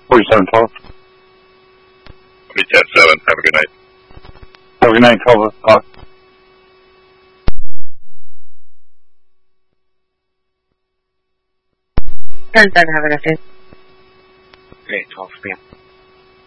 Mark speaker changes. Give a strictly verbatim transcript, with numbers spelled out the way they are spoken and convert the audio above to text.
Speaker 1: forty-seven twelve.
Speaker 2: I'll be ten seven. Have a good night.
Speaker 1: Have a good night, twelve o'clock.
Speaker 3: ten seven, have a good night.
Speaker 4: Okay, twelve p m